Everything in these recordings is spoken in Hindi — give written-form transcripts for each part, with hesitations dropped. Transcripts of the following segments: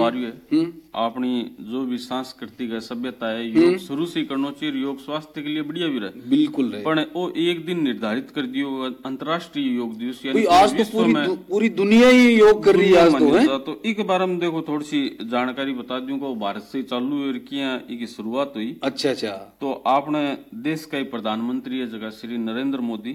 रही है अपनी जो भी सांस्कृतिक है सभ्यता है योग शुरू से करना चाहिए। योग स्वास्थ्य के लिए बढ़िया भी रहे, बिल्कुल रहे। पर वो एक दिन निर्धारित कर दियो अंतर्राष्ट्रीय योग दिवस, यानी आज तो पूरी दुनिया ही योग कर रही है आज तो, है? तो एक बार हम देखो थोड़ी सी जानकारी बता दूं को भारत से चालू है किया की शुरुआत हुई। अच्छा अच्छा। तो आपने देश का ही प्रधानमंत्री है जगह श्री नरेंद्र मोदी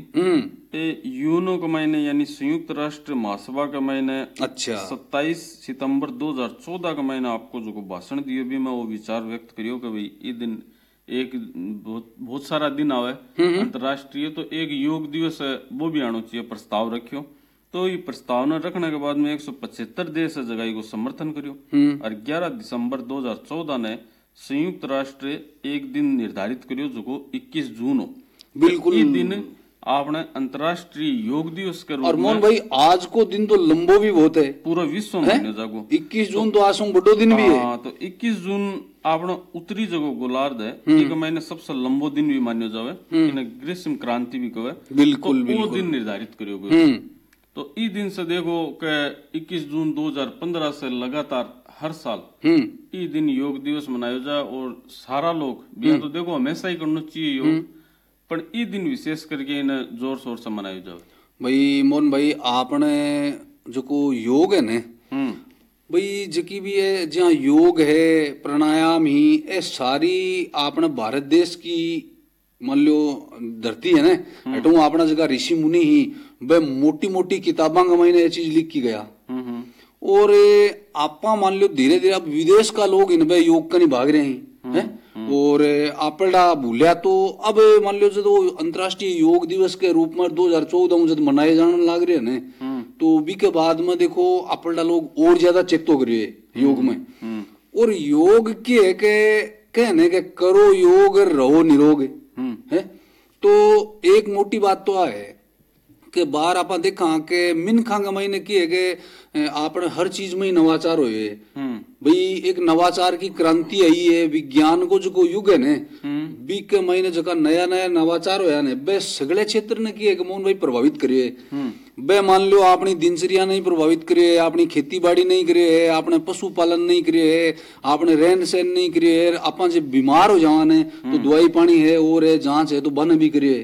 यूनो के महीने यानी संयुक्त राष्ट्र महासभा के महीने अच्छा 27 सितंबर 2014 के महीने आपको जो भाषण दियो भी मैं वो विचार व्यक्त करियो कि भाई ये दिन एक बहुत सारा दिन आवे अंतर्राष्ट्रीय, तो एक योग दिवस है वो भी आना चाहिए प्रस्ताव रखियो। तो ये प्रस्तावना रखने के बाद में 175 देश जगह को समर्थन करियो और 11 दिसंबर 2014 ने संयुक्त राष्ट्र एक दिन निर्धारित करियो जो 21 जून हो। बिल्कुल दिन आपने अंतर्राष्ट्रीय योग दिवस के रूप और मोहन भाई आज को दिन तो लंबो भी बहुत है, पूरा विश्व में जागो 21 जून तो आज बड़ो दिन भी है। तो 21 जून आपने उत्तरी जगह गोलार्ध है एक महीने सबसे लंबो दिन भी मान्यो जावे, ग्रीष्म क्रांति भी कहे। बिल्कुल तो वो दिन निर्धारित करियो। तो इस दिन से देखो कि 21 जून 2015 से लगातार हर साल ये दिन योग दिवस मनाया जाए और सारा लोग भी तो देखो हमेशा ही करना चाहिए योग, पर ये दिन विशेष करके इन्हें जोर शोर से मनाया जाए। भाई मोहन भाई आपने जो को योग है ने भाई जकी भी है जहाँ योग है प्राणायाम ही ये सारी आपने भारत देश की मान लो धरती है ना हटू अपना जगह ऋषि मुनि ही वे मोटी मोटी किताबा का मैंने ये चीज लिख की गया और आपा मान लो धीरे धीरे अब विदेश का लोग इन पे योग का नहीं भाग रहे हैं और आपड़ा भूलिया तो अब मान लो जो अंतर्राष्ट्रीय योग दिवस के रूप में 2014 में जब मनाए जाने लग रहे हैं तो भी के बाद में देखो आपड़ा लोग और ज्यादा चेक तो करिए योग में और योग के कहने के करो योग रहो निरोग है। तो एक मोटी बात तो है कि बाहर आप देखा के मिनखा का महीने की है कि आपने हर चीज में ही नवाचार हुए भाई एक नवाचार की क्रांति आई है विज्ञान को जो युग है ने बी के महीने जगह नया नया नवाचार होया ने बे सगले क्षेत्र ने की मोहन भाई प्रभावित करिए। बे मान लो अपनी दिनचर्या नहीं प्रभावित करिए, अपनी खेती बाड़ी नहीं करिए, आपने पशुपालन नहीं करिए, आपने रहन सहन नहीं करिए, अपन जब बीमार हो जावाने तो दवाई पानी है और है जांच है तो बन भी करिए।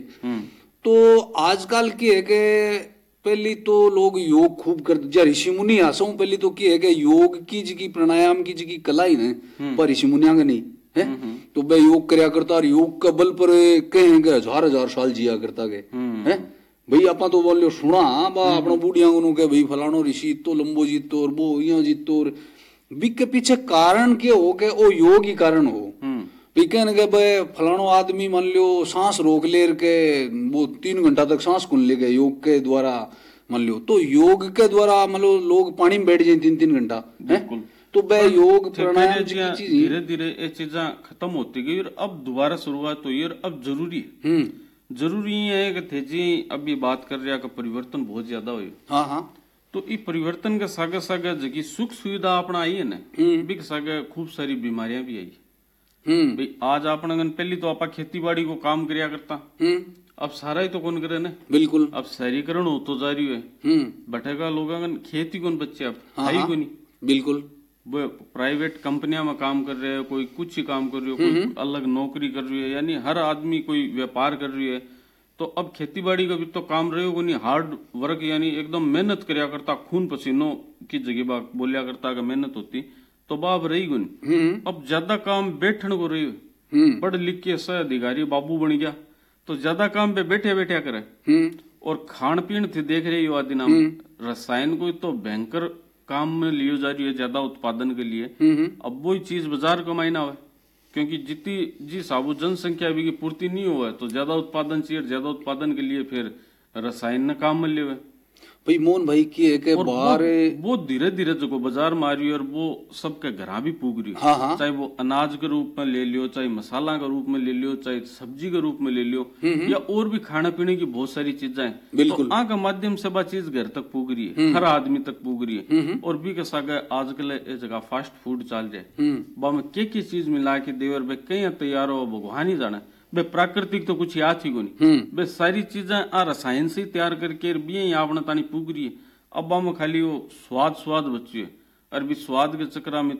तो आजकल की है कि पहली तो लोग योग खूब करते ऋषि मुनि आसो पहली तो की है कि योग की जी प्राणायाम की जी कला ही ने पर ऋषि मुनिया का नहीं है तो बे योग करया करता और योग का बल पर कहेंगे हजार हजार साल जिया करता के है भाई आपा तो बोलो सुना बा अपना बूढ़िया के भाई फलानो ऋषि तो लंबो जीतो और वो यहाँ जीतो और बिक के पीछे कारण क्या हो के वो योग ही कारण हो कहने के भाई फलानो आदमी मान लो सांस रोक ले के वो 3 घंटा तक सांस कुन ले गए योग के द्वारा मान लो तो योग के द्वारा मान लो लोग पानी में बैठ जाए 3-3 घंटा तो वह योग प्राणायाम धीरे धीरे ये चीजा खत्म होती गई और अब दोबारा शुरुआत हुई और अब जरूरी जरूरी है कि थे जी अब ये बात कर रहा का परिवर्तन बहुत ज्यादा हुई। हाँ हाँ तो ये परिवर्तन के सागे सागे जगी सुख सुविधा अपना आई है ना बिक सागे खूब सारी बीमारियां भी आई। भाई आज अपन पहली तो आप खेती बाड़ी को काम करया करता अब सारा ही तो कौन करे ना बिल्कुल अब शहरीकरण हो तो जा रही है बैठेगा लोग खेती कौन बच्चे अब है को नहीं बिल्कुल वो प्राइवेट कंपनियां में काम कर रहे हैं, कोई कुछ ही काम कर रही है, कोई अलग नौकरी कर रही है, यानी हर आदमी कोई व्यापार कर रही है। तो अब खेती बाड़ी का भी तो काम रहे हो नहीं हार्ड वर्क यानी एकदम मेहनत करया करता खून पसीनों की जगह बोलिया करता का मेहनत होती तो बाब रही गुन अब ज्यादा काम बैठने को रही पढ़ लिख के सह अधिकारी बाबू बन गया तो ज्यादा काम पे बैठे बैठे करे और खान पीन थे देख रहे हो आदि नाम रसायन को तो भयंकर काम में लियो जा रही है ज्यादा उत्पादन के लिए। अब वही चीज बाजार कमाई ना हो क्योंकि जितनी जी साबु जनसंख्या अभी की पूर्ति नहीं हुआ तो ज्यादा उत्पादन चाहिए, ज्यादा उत्पादन के लिए फिर रसायन न काम में ले भाई मोहन भाई की है कि बाहर वो धीरे धीरे जो बाजार मारी और वो सबके घर भी पूग रही है चाहे वो अनाज के रूप में ले लियो, चाहे मसाला के रूप में ले लियो, चाहे सब्जी के रूप में ले लियो या और भी खाने पीने की बहुत सारी चीजें हैं बिल्कुल तो के माध्यम से बात चीज घर तक पूग रही है, हर आदमी तक पूग रही है। और भी के सागे आजकल जगह फास्ट फूड चल जाए बा में के चीज मिला के देवर भाई कहीं तैयार हो भगवान ही जाना बे प्राकृतिक तो कुछ याद ही को नहीं बे सारी चीजें आ रसायन से तैयार करके भी आपने तानी पूग रही है। अब हम खाली वो स्वाद बची है और भी स्वाद के चक्कर में